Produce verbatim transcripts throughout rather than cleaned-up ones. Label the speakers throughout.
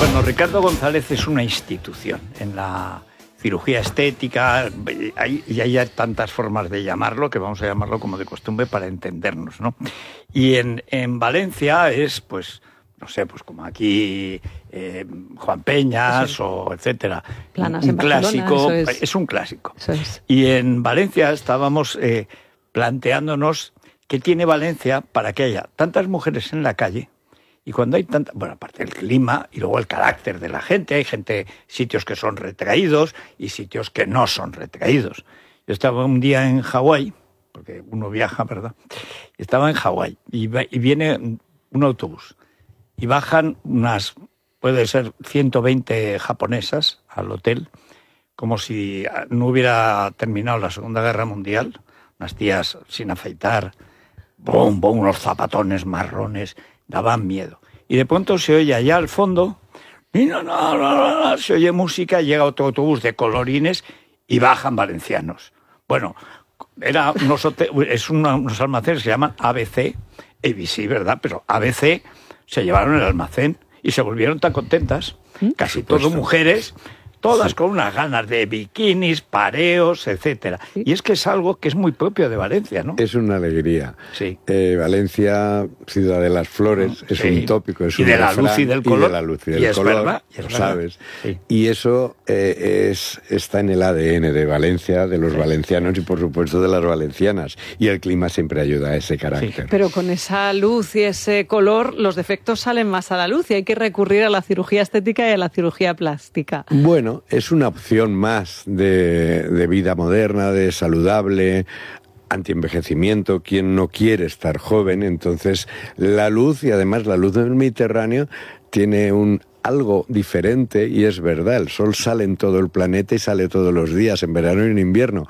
Speaker 1: Bueno, Ricardo González es una institución en la cirugía estética, hay, y hay tantas formas de llamarlo que vamos a llamarlo como de costumbre para entendernos, ¿no? Y en, en Valencia es, pues, no sé, pues como aquí eh, Juan Peñas sí. o etcétera.
Speaker 2: Planas
Speaker 1: un
Speaker 2: en
Speaker 1: clásico,
Speaker 2: Barcelona, es.
Speaker 1: es un clásico.
Speaker 2: Eso es.
Speaker 1: Y en Valencia estábamos eh, planteándonos qué tiene Valencia para que haya tantas mujeres en la calle. Y cuando hay tanta, bueno, aparte del clima y luego el carácter de la gente, hay gente, sitios que son retraídos y sitios que no son retraídos. Yo estaba un día en Hawái, porque uno viaja, ¿verdad? Estaba en Hawái y, y viene un autobús y bajan unas, puede ser ciento veinte japonesas al hotel, como si no hubiera terminado la Segunda Guerra Mundial, unas tías sin afeitar, bom, bom, unos zapatones marrones, daban miedo. Y de pronto se oye allá al fondo, y no, no, no, no, se oye música, llega otro autobús de colorines y bajan valencianos. Bueno, era unos, es una, unos almacenes que se llaman A B C, A B C, ¿verdad? Pero A B C se llevaron el almacén y se volvieron tan contentas, ¿Mm? Casi todas mujeres, todas sí. con unas ganas de bikinis, pareos, etcétera. ¿Sí? Y es que es algo que es muy propio de Valencia, ¿no?
Speaker 3: Es una alegría.
Speaker 1: Sí.
Speaker 3: Eh, Valencia, ciudad de las flores, es sí. un tópico, es
Speaker 1: y
Speaker 3: un
Speaker 1: de la
Speaker 3: refrán,
Speaker 1: luz y del color.
Speaker 3: Y de la luz y del
Speaker 1: y es
Speaker 3: color,
Speaker 1: verdad, y es
Speaker 3: lo
Speaker 1: verdad.
Speaker 3: sabes.
Speaker 1: Sí.
Speaker 3: Y eso eh, es, está en el A D N de Valencia, de los sí. valencianos y por supuesto de las valencianas. Y el clima siempre ayuda a ese carácter.
Speaker 2: Sí. Pero con esa luz y ese color, los defectos salen más a la luz y hay que recurrir a la cirugía estética y a la cirugía plástica.
Speaker 3: Bueno, es una opción más de, de vida moderna, de saludable, antienvejecimiento, quien no quiere estar joven. Entonces la luz, y además la luz del Mediterráneo, tiene un algo diferente, y es verdad, el sol sale en todo el planeta y sale todos los días, en verano y en invierno,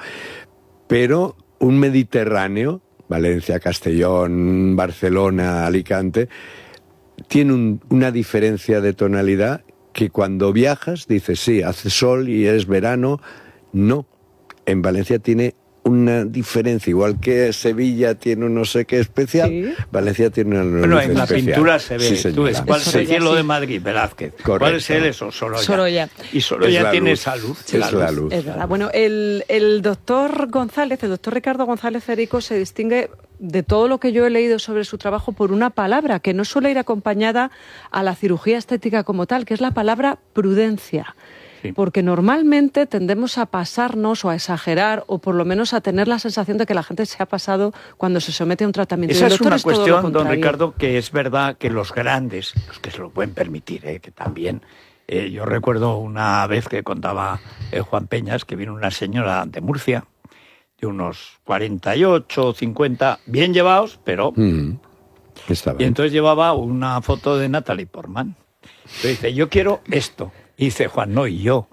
Speaker 3: pero un Mediterráneo, Valencia, Castellón, Barcelona, Alicante, tiene un, una diferencia de tonalidad que cuando viajas dices, sí, hace sol y es verano. No, en Valencia tiene una diferencia, igual que Sevilla tiene un no sé qué especial, sí. Valencia tiene una
Speaker 1: bueno,
Speaker 3: luz
Speaker 1: en la
Speaker 3: especial.
Speaker 1: Pintura se ve,
Speaker 3: sí,
Speaker 1: tú ves, ¿cuál es el cielo
Speaker 2: sí.
Speaker 1: de Madrid? Velázquez.
Speaker 3: Correcto.
Speaker 1: ¿Cuál es el eso? Sorolla.
Speaker 2: Sorolla.
Speaker 1: Y Sorolla tiene
Speaker 3: luz.
Speaker 1: esa luz.
Speaker 3: Sí, es la luz.
Speaker 2: Es verdad. Bueno, el, el doctor González, el doctor Ricardo González Ferico, se distingue de todo lo que yo he leído sobre su trabajo por una palabra que no suele ir acompañada a la cirugía estética como tal, que es la palabra prudencia. Sí. Porque normalmente tendemos a pasarnos o a exagerar o por lo menos a tener la sensación de que la gente se ha pasado cuando se somete a un tratamiento.
Speaker 1: Esa
Speaker 2: el
Speaker 1: es una
Speaker 2: es
Speaker 1: cuestión, don Ricardo, que es verdad que los grandes, los que se lo pueden permitir, ¿eh? Que también... Eh, yo recuerdo una vez que contaba eh, Juan Peñas que vino una señora de Murcia, de unos cuarenta y ocho, cincuenta, bien llevados, pero...
Speaker 3: Mm, está bien.
Speaker 1: Y entonces llevaba una foto de Natalie Portman. Entonces dice, yo quiero esto. Y dice Juan, no, y yo.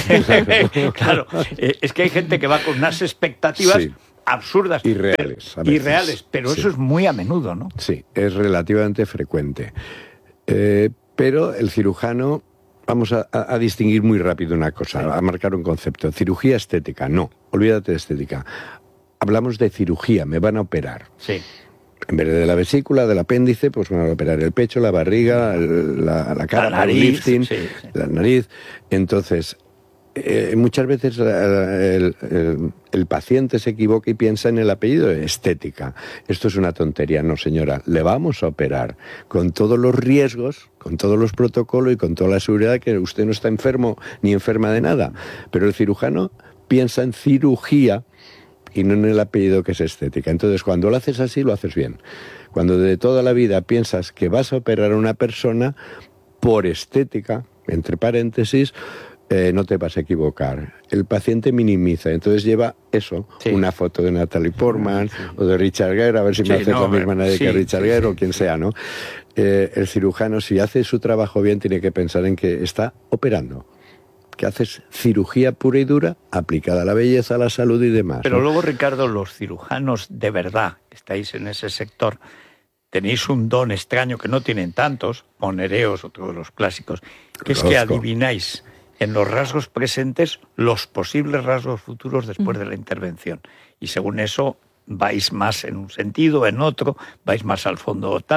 Speaker 1: Claro, eh, es que hay gente que va con unas expectativas sí. absurdas.
Speaker 3: Irreales.
Speaker 1: Pero, irreales, pero sí. eso es muy a menudo, ¿no?
Speaker 3: Sí, es relativamente frecuente. Eh, pero el cirujano, vamos a, a, a distinguir muy rápido una cosa, sí. a marcar un concepto. Cirugía estética, no, olvídate de estética. Hablamos de cirugía, me van a operar.
Speaker 1: Sí.
Speaker 3: En vez de la vesícula, del apéndice, pues van a operar el pecho, la barriga, el, la, la cara,
Speaker 1: la nariz,
Speaker 3: el lifting,
Speaker 1: sí, sí.
Speaker 3: la nariz. Entonces, eh, muchas veces el, el, el paciente se equivoca y piensa en el apellido de estética. Esto es una tontería, no señora. Le vamos a operar con todos los riesgos, con todos los protocolos y con toda la seguridad que usted no está enfermo ni enferma de nada. Pero el cirujano piensa en cirugía y no en el apellido, que es estética. Entonces, cuando lo haces así, lo haces bien. Cuando de toda la vida piensas que vas a operar a una persona por estética, entre paréntesis, eh, no te vas a equivocar. El paciente minimiza, entonces lleva eso, sí. una foto de Natalie Portman sí. o de Richard Gere, a ver si sí, me hace no, la misma nadie sí, que Richard sí, Gere sí. o quien sea, ¿no? Eh, el cirujano, si hace su trabajo bien, tiene que pensar en que está operando, que haces cirugía pura y dura, aplicada a la belleza, a la salud y demás.
Speaker 1: Pero
Speaker 3: ¿no?
Speaker 1: luego, Ricardo, los cirujanos de verdad, que estáis en ese sector, tenéis un don extraño que no tienen tantos, o Nereos, otro de los clásicos, que es que adivináis en los rasgos presentes los posibles rasgos futuros después de la intervención. Y según eso vais más en un sentido, en otro, vais más al fondo o tal.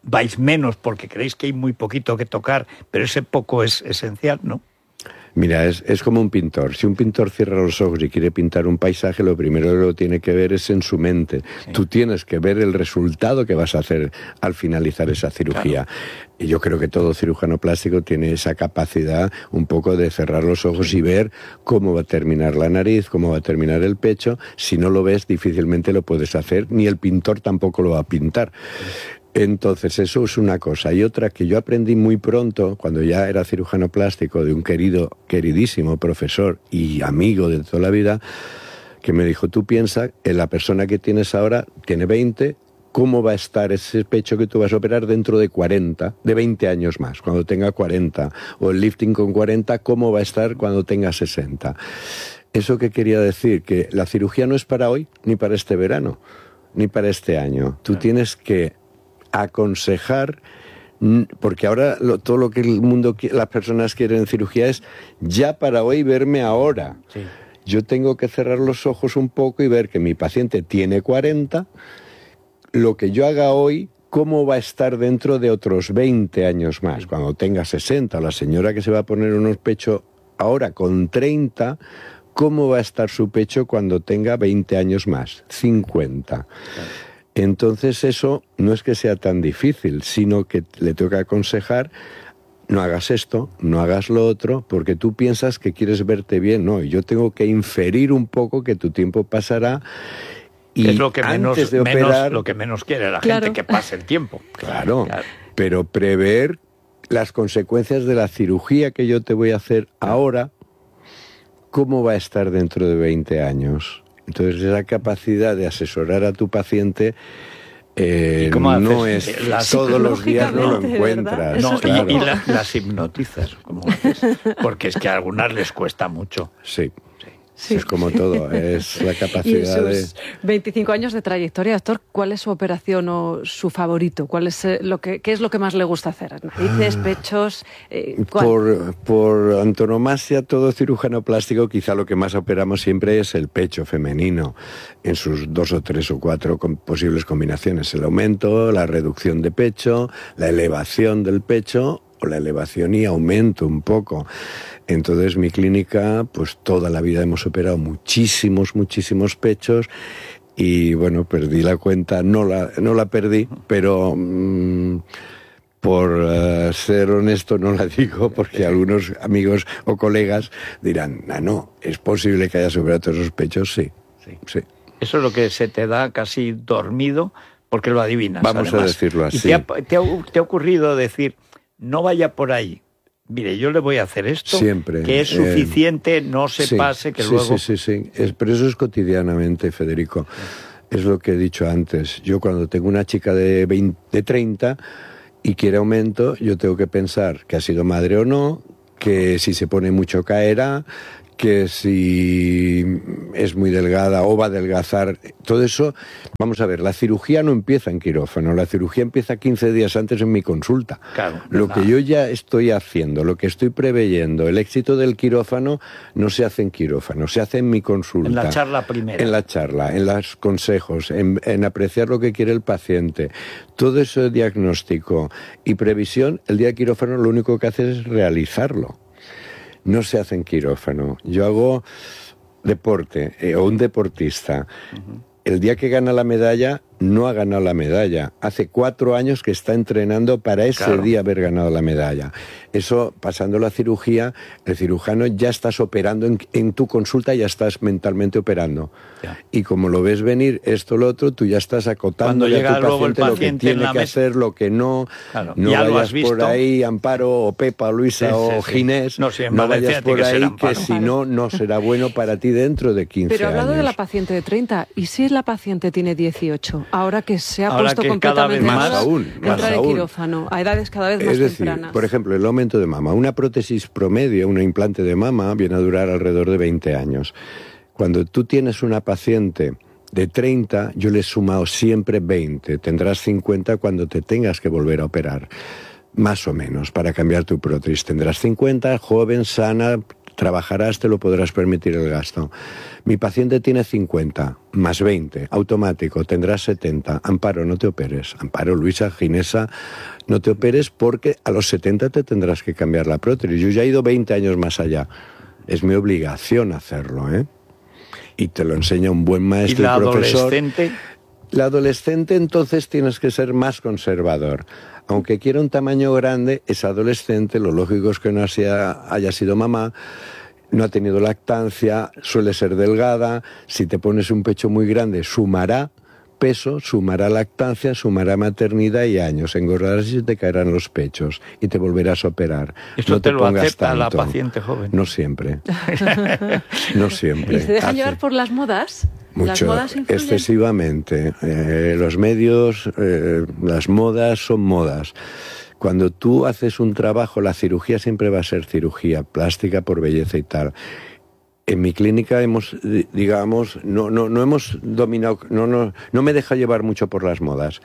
Speaker 1: vais menos porque creéis que hay muy poquito que tocar, pero ese poco es esencial, ¿no?
Speaker 3: Mira, es, es como un pintor. Si un pintor cierra los ojos y quiere pintar un paisaje, lo primero que lo tiene que ver es en su mente. Sí. Tú tienes que ver el resultado que vas a hacer al finalizar esa cirugía. Claro. Y yo creo que todo cirujano plástico tiene esa capacidad un poco de cerrar los ojos y ver cómo va a terminar la nariz, cómo va a terminar el pecho. Si no lo ves, difícilmente lo puedes hacer, ni el pintor tampoco lo va a pintar. Entonces, eso es una cosa. Y otra que yo aprendí muy pronto, cuando ya era cirujano plástico, de un querido, queridísimo profesor y amigo de toda la vida, que me dijo, tú piensa, en la persona que tienes ahora tiene veinte, ¿cómo va a estar ese pecho que tú vas a operar dentro de cuarenta, de veinte años más, cuando tenga cuarenta? O el lifting con cuarenta, ¿cómo va a estar cuando tenga sesenta? ¿Eso qué quería decir? Que la cirugía no es para hoy, ni para este verano, ni para este año. Tú tienes que aconsejar, porque ahora lo, todo lo que el mundo, las personas quieren en cirugía es ya para hoy, verme ahora. Sí. Yo tengo que cerrar los ojos un poco y ver que mi paciente tiene cuarenta, lo que yo haga hoy, cómo va a estar dentro de otros veinte años más. Sí. Cuando tenga sesenta, la señora que se va a poner unos pechos ahora con treinta, ¿cómo va a estar su pecho cuando tenga veinte años más? cincuenta. Sí. Entonces eso no es que sea tan difícil, sino que le tengo que aconsejar, no hagas esto, no hagas lo otro, porque tú piensas que quieres verte bien. No, yo tengo que inferir un poco que tu tiempo pasará y
Speaker 1: es lo que
Speaker 3: antes
Speaker 1: menos,
Speaker 3: de operar...
Speaker 1: menos, lo que menos quiere la claro. gente, que pase el tiempo.
Speaker 3: Claro, claro, pero prever las consecuencias de la cirugía que yo te voy a hacer ahora, ¿cómo va a estar dentro de veinte años? Entonces, esa capacidad de asesorar a tu paciente eh, no es...
Speaker 1: Las,
Speaker 3: todos los días no lo encuentras.
Speaker 1: No,
Speaker 3: claro.
Speaker 1: Y, y la, las hipnotizas, como haces, porque es que a algunas les cuesta mucho.
Speaker 3: Sí. Sí. Es como todo, es la capacidad
Speaker 2: y sus
Speaker 3: de...
Speaker 2: veinticinco años de trayectoria, doctor, ¿cuál es su operación o su favorito? ¿Cuál es lo que, qué es lo que más le gusta hacer? ¿Narices, pechos? Eh,
Speaker 3: por, por antonomasia, todo cirujano plástico, quizá lo que más operamos siempre es el pecho femenino, en sus dos o tres o cuatro com- posibles combinaciones. El aumento, la reducción de pecho, la elevación del pecho o la elevación y aumento un poco. Entonces mi clínica, pues toda la vida hemos operado muchísimos, muchísimos pechos y bueno, perdí la cuenta, no la, no la perdí, pero mmm, por uh, ser honesto no la digo porque algunos amigos o colegas dirán, ah, no, ¿es posible que hayas operado todos esos pechos? Sí, sí, sí.
Speaker 1: Eso es lo que se te da casi dormido porque lo adivinas.
Speaker 3: Vamos
Speaker 1: además.
Speaker 3: a decirlo así.
Speaker 1: ¿Y te ha, te, ha, te ha ocurrido decir, no vaya por ahí? Mire, yo le voy a hacer esto,
Speaker 3: siempre,
Speaker 1: que es suficiente, eh, no se
Speaker 3: sí,
Speaker 1: pase, que
Speaker 3: sí,
Speaker 1: luego...
Speaker 3: Sí, sí, sí, es, pero eso es cotidianamente, Federico. Sí. Es lo que he dicho antes. Yo cuando tengo una chica de, veinte, de treinta y quiere aumento, yo tengo que pensar que ha sido madre o no, que si se pone mucho caerá, que si es muy delgada o va a adelgazar, todo eso, vamos a ver, la cirugía no empieza en quirófano, la cirugía empieza quince días antes en mi consulta.
Speaker 1: Claro,
Speaker 3: lo que yo ya estoy haciendo, lo que estoy preveyendo, el éxito del quirófano no se hace en quirófano, se hace en mi consulta.
Speaker 1: En la charla primera.
Speaker 3: En la charla, en los consejos, en, en apreciar lo que quiere el paciente. Todo ese diagnóstico y previsión, el día de quirófano lo único que hace es realizarlo. No se hace en quirófano. Yo hago deporte, eh, o un deportista. Uh-huh. El día que gana la medalla, no ha ganado la medalla. Hace cuatro años que está entrenando para ese claro. día haber ganado la medalla. Eso, pasando la cirugía, el cirujano ya estás operando en, en tu consulta, ya estás mentalmente operando. Ya. Y como lo ves venir, esto, lo otro, tú ya estás acotando a tu paciente, paciente lo que tiene que mesa. hacer, lo que no.
Speaker 1: Claro.
Speaker 3: No
Speaker 1: ya
Speaker 3: vayas por ahí, Amparo, o Pepa, o Luisa, sí, sí, o sí. Ginés.
Speaker 1: No, sí,
Speaker 3: no vayas por ahí, que, que si no, no será bueno para ti dentro de quince años.
Speaker 2: Pero hablado
Speaker 3: años.
Speaker 2: de la paciente de treinta, ¿y si la paciente tiene dieciocho? Ahora que se ha
Speaker 1: Ahora
Speaker 2: puesto
Speaker 1: que
Speaker 2: completamente
Speaker 3: más aún, más
Speaker 2: entrar en
Speaker 3: aún.
Speaker 2: quirófano a edades cada vez más
Speaker 3: es decir,
Speaker 2: tempranas.
Speaker 3: Por ejemplo, el aumento de mama. Una prótesis promedio, un implante de mama, viene a durar alrededor de veinte años. Cuando tú tienes una paciente de treinta, yo le he sumado siempre veinte. Tendrás cincuenta cuando te tengas que volver a operar. Más o menos, para cambiar tu prótesis. Tendrás cincuenta, joven, sana, trabajarás, te lo podrás permitir el gasto. Mi paciente tiene cincuenta, más veinte, automático, tendrás setenta. Amparo, no te operes. Amparo, Luisa, Ginesa, no te operes porque a los setenta te tendrás que cambiar la prótesis. Yo ya he ido veinte años más allá. Es mi obligación hacerlo, ¿eh? Y te lo enseña un buen maestro y,
Speaker 1: la
Speaker 3: y profesor.
Speaker 1: Adolescente?
Speaker 3: La adolescente entonces tienes que ser más conservador. Aunque quiera un tamaño grande, es adolescente, lo lógico es que no haya, haya sido mamá, no ha tenido lactancia, suele ser delgada, si te pones un pecho muy grande sumará peso, sumará lactancia, sumará maternidad y años, engordarás y te caerán los pechos y te volverás a operar.
Speaker 1: ¿Esto
Speaker 3: no
Speaker 1: te,
Speaker 3: te
Speaker 1: lo
Speaker 3: pongas
Speaker 1: acepta
Speaker 3: tanto.
Speaker 1: la paciente joven?
Speaker 3: No siempre. No siempre.
Speaker 2: ¿Y se dejan
Speaker 3: Hace
Speaker 2: llevar por las modas? ¿Las
Speaker 3: mucho,
Speaker 2: modas influyen?
Speaker 3: excesivamente. Eh, los medios, eh, las modas son modas. Cuando tú haces un trabajo, la cirugía siempre va a ser cirugía plástica por belleza y tal. En mi clínica hemos, digamos, no, no, no hemos dominado, no, no, no me deja llevar mucho por las modas.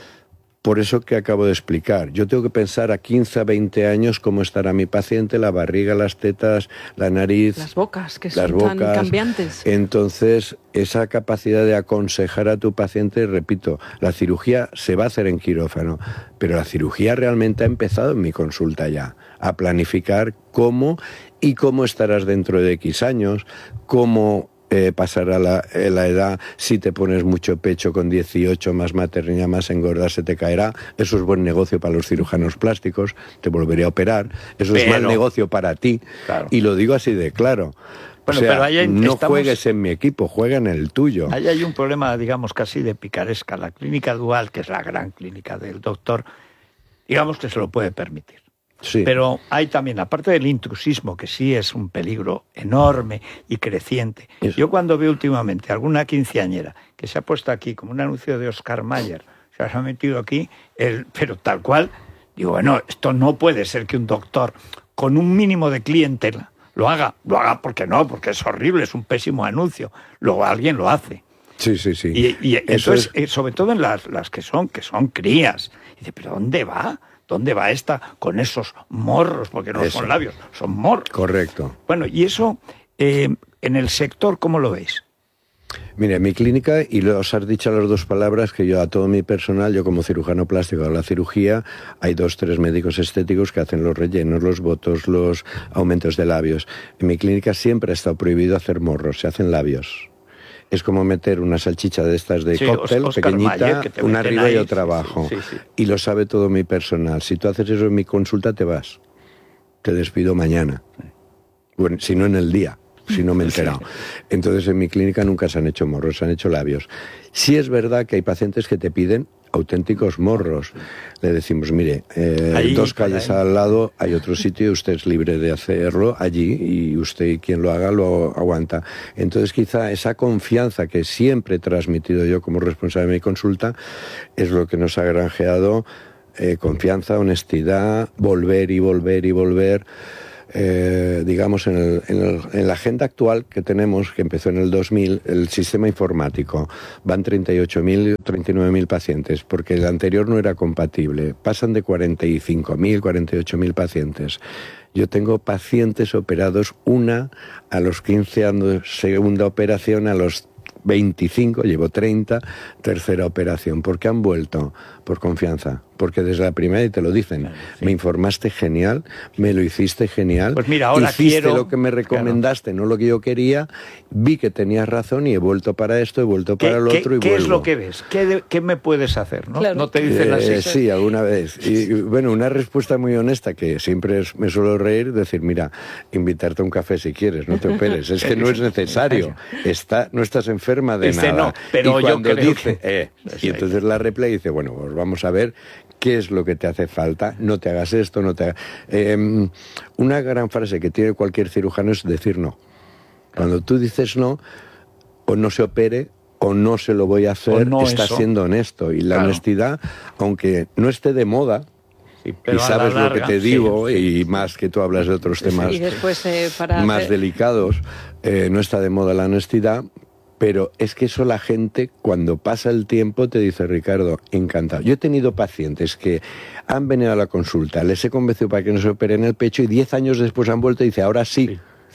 Speaker 3: Por eso que acabo de explicar, yo tengo que pensar a quince, a veinte años cómo estará mi paciente, la barriga, las tetas, la nariz...
Speaker 2: Las bocas, que
Speaker 3: las
Speaker 2: son
Speaker 3: bocas.
Speaker 2: tan cambiantes.
Speaker 3: Entonces, esa capacidad de aconsejar a tu paciente, repito, la cirugía se va a hacer en quirófano, pero la cirugía realmente ha empezado en mi consulta ya, a planificar cómo y cómo estarás dentro de X años, cómo... Eh, pasará la, eh, la edad, si te pones mucho pecho con dieciocho, más maternidad, más engordar, se te caerá. Eso es buen negocio para los cirujanos plásticos, te volveré a operar. Eso
Speaker 1: pero,
Speaker 3: es mal negocio para ti.
Speaker 1: Claro.
Speaker 3: Y lo digo así de claro.
Speaker 1: Bueno,
Speaker 3: o sea,
Speaker 1: pero ahí
Speaker 3: no
Speaker 1: estamos...
Speaker 3: juegues en mi equipo, juega en el tuyo.
Speaker 1: Ahí hay un problema, digamos, casi de picaresca. La clínica Dual, que es la gran clínica del doctor, digamos que se lo puede permitir.
Speaker 3: Sí.
Speaker 1: Pero hay también, aparte del intrusismo, que sí es un peligro enorme y creciente.
Speaker 3: Eso.
Speaker 1: Yo cuando veo últimamente alguna quinceañera que se ha puesto aquí como un anuncio de Oscar Mayer, se ha metido aquí, el, pero tal cual, digo, bueno, esto no puede ser que un doctor con un mínimo de clientela lo haga. Lo haga porque no, porque es horrible, es un pésimo anuncio. Luego alguien lo hace.
Speaker 3: Sí, sí, sí.
Speaker 1: Y, y
Speaker 3: Eso
Speaker 1: entonces,
Speaker 3: es...
Speaker 1: eh, sobre todo en las, las que son, que son crías. Y dice, ¿pero dónde va? ¿Dónde va esta con esos morros? Porque no
Speaker 3: Eso.
Speaker 1: son labios, son morros.
Speaker 3: Correcto.
Speaker 1: Bueno, y eso, eh, en el sector, ¿cómo lo veis?
Speaker 3: Mira, en mi clínica, y lo os has dicho las dos palabras, que yo a todo mi personal, yo como cirujano plástico hago la cirugía, hay dos, tres médicos estéticos que hacen los rellenos, los botos, los aumentos de labios. En mi clínica siempre ha estado prohibido hacer morros, se hacen labios. Es como meter una salchicha de estas de
Speaker 1: Sí,
Speaker 3: cóctel,
Speaker 1: Oscar
Speaker 3: pequeñita,
Speaker 1: Mayer, que te
Speaker 3: una
Speaker 1: meten
Speaker 3: arriba
Speaker 1: ahí,
Speaker 3: y otra
Speaker 1: sí, sí,
Speaker 3: abajo.
Speaker 1: sí, sí.
Speaker 3: Y lo sabe todo mi personal. Si tú haces eso en mi consulta, te vas. Te despido mañana. Bueno, si no en el día, si no me he enterado. Entonces en mi clínica nunca se han hecho morros, se han hecho labios. Sí es verdad que hay pacientes que te piden auténticos morros. Le decimos, mire, eh,
Speaker 1: ahí,
Speaker 3: dos calles
Speaker 1: ahí.
Speaker 3: al lado hay otro sitio y usted es libre de hacerlo allí y usted, quien lo haga, lo aguanta. Entonces quizá esa confianza que siempre he transmitido yo como responsable de mi consulta es lo que nos ha granjeado eh, confianza, honestidad, volver y volver y volver. Eh, digamos, en, el, en, el, en la agenda actual que tenemos, que empezó en el dos mil, el sistema informático, van treinta y ocho mil, treinta y nueve mil pacientes, porque el anterior no era compatible. Pasan de cuarenta y cinco mil, cuarenta y ocho mil pacientes. Yo tengo pacientes operados, una a los quince años, segunda operación a los veinticinco, llevo treinta, tercera operación. ¿Por qué han vuelto? Por confianza. Porque desde la primera, y te lo dicen, claro, sí. Me informaste genial, me lo hiciste genial,
Speaker 1: pues mira, ahora
Speaker 3: hiciste
Speaker 1: quiero...
Speaker 3: lo que me recomendaste, claro. No lo que yo quería, vi que tenías razón y he vuelto para esto, he vuelto para lo
Speaker 1: ¿Qué,
Speaker 3: otro y
Speaker 1: ¿qué
Speaker 3: vuelvo.
Speaker 1: es lo que ves? ¿Qué, de, qué me puedes hacer? ¿No,
Speaker 2: claro.
Speaker 1: ¿No te dicen así?
Speaker 3: Eh, sí, alguna vez. Y bueno, una respuesta muy honesta, que siempre es, me suelo reír, decir, mira, invitarte a un café si quieres, no te operes, es que no es necesario, está, no estás enferma de
Speaker 1: dice,
Speaker 3: nada.
Speaker 1: No, pero
Speaker 3: y cuando
Speaker 1: yo creo
Speaker 3: dice,
Speaker 1: que...
Speaker 3: eh, y entonces la replay dice, bueno, pues vamos a ver qué es lo que te hace falta, no te hagas esto, no te hagas... Eh, una gran frase que tiene cualquier cirujano es decir no. Cuando tú dices no, o no se opere, o no se lo voy a hacer, no estás eso. siendo honesto. Y la claro. honestidad, aunque no esté de moda, sí, y sabes larga, lo que te digo, sí. y más que tú hablas de otros temas
Speaker 2: y después, eh, para
Speaker 3: más
Speaker 2: hacer...
Speaker 3: delicados, eh, no está de moda la honestidad. Pero es que eso la gente, cuando pasa el tiempo, te dice, Ricardo, encantado. Yo he tenido pacientes que han venido a la consulta, les he convencido para que no se operen el pecho y diez años después han vuelto y dice, ahora sí. sí,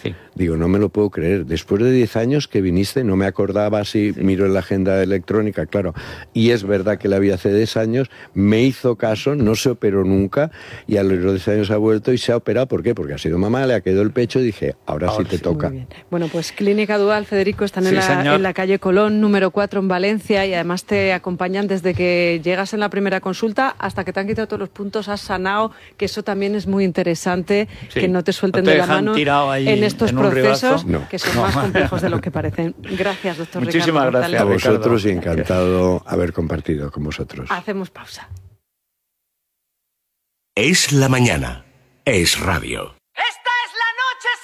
Speaker 1: Sí.
Speaker 3: Digo, no me lo puedo creer. Después de diez años que viniste, no me acordaba si sí. miro en la agenda electrónica, claro. Y es verdad que la vi hace diez años, me hizo caso, no se operó nunca, y a los diez años ha vuelto y se ha operado. ¿Por qué? Porque ha sido mamá, le ha quedado el pecho y dije, ahora, ahora sí te sí, toca.
Speaker 2: Muy bien. Bueno, pues Clínica Dual, Federico, están sí, en, la, en la calle Colón, número cuatro, en Valencia, y además te acompañan desde que llegas en la primera consulta hasta que te han quitado todos los puntos, has sanado, que eso también es muy interesante, sí. que no te suelten no te de la mano en estos en procesos no. que son no. más complejos de lo que parecen. Gracias, doctor
Speaker 1: Muchísimas
Speaker 2: Ricardo.
Speaker 1: Muchísimas gracias
Speaker 3: a vosotros y encantado haber compartido con vosotros.
Speaker 2: Hacemos pausa.
Speaker 4: Es la mañana. Es radio.